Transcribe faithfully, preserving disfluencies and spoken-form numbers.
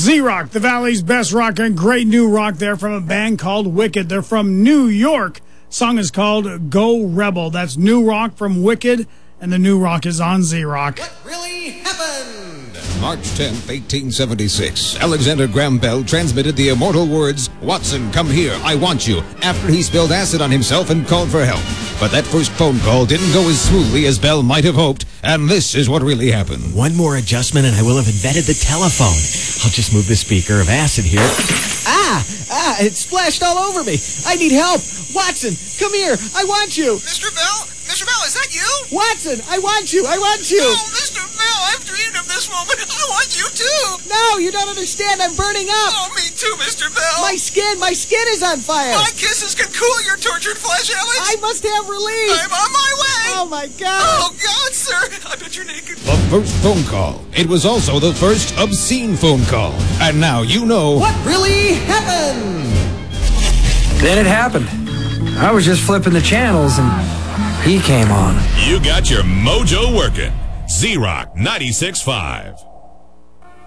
Z-Rock, the Valley's best rock, and great new rock there from a band called Wicked. They're from New York. Song is called Go Rebel. That's new rock from Wicked, and the new rock is on Z-Rock. What really happened? March tenth, eighteen seventy-six, Alexander Graham Bell transmitted the immortal words, "Watson, come here, I want you," after he spilled acid on himself and called for help. But that first phone call didn't go as smoothly as Bell might have hoped, and this is what really happened. One more adjustment and I will have invented the telephone. I'll just move the speaker of acid here. Ah! Ah! It splashed all over me. I need help. Watson, come here. I want you. Mister Bell? Mister Bell, is that you? Watson, I want you. I want you. Oh, Mister Bell, I've dreamed of this moment. I want you too. No, you don't understand. I'm burning up. Oh, me too, Mister Bell. My skin, my skin is on fire. My kisses can cool your tortured flesh, Alex. I must have relief. I'm on my way. Oh, my God. Oh, God, sir. I bet you're naked. The first phone call. It was also the first obscene phone call. And now you know What really happened? Then it happened. I was just flipping the channels and he came on. You got your mojo working. Z-Rock ninety-six point five.